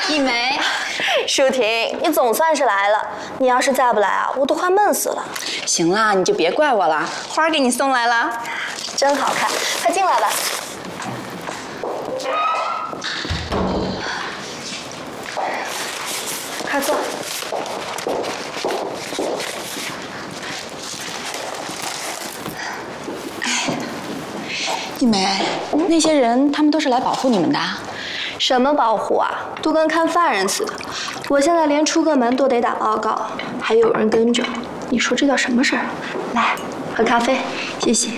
一梅， 舒婷，你总算是来了。你要是再不来啊，我都快闷死了。 行啦，你就别怪我了，花给你送来了， 真好看，快进来吧。快坐。 一梅，那些人他们都是来保护你们的。 什么保护啊？都跟看犯人似的。我现在连出个门都得打报告，还有人跟着。你说这叫什么事儿？来，喝咖啡，谢谢。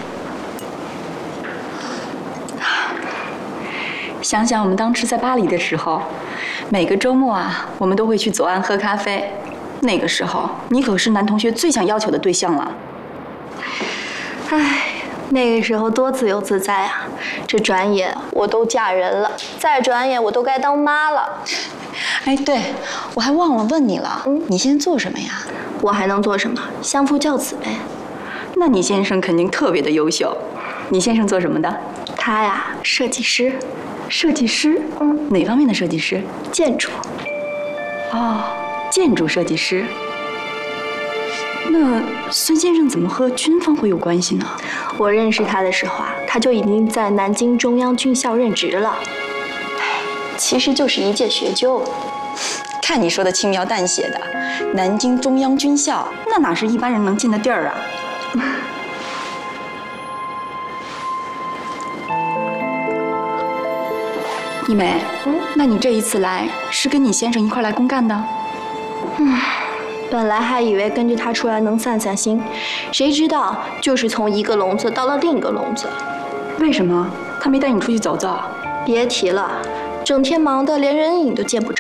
想想我们当时在巴黎的时候，每个周末啊，我们都会去左岸喝咖啡。那个时候，你可是男同学最想要求的对象了。 唉，那个时候多自由自在啊！这转眼我都嫁人了，再转眼我都该当妈了。 哎，对，我还忘了问你了，你现在做什么呀？ 我还能做什么？相夫教子呗。 那你先生肯定特别的优秀。你先生做什么的？ 他呀，设计师。 设计师？哪方面的设计师？ 建筑。 哦，建筑设计师。那孙先生怎么和军方会有关系呢？ 我认识他的时候啊，他就已经在南京中央军校任职了。其实就是一介学究。 看你说的轻描淡写的，南京中央军校那哪是一般人能进的地儿啊？一梅，那你这一次来是跟你先生一块来公干的？ 本来还以为跟着他出来能散散心，谁知道就是从一个笼子到了另一个笼子。 为什么？他没带你出去走走？ 别提了，整天忙得连人影都见不着。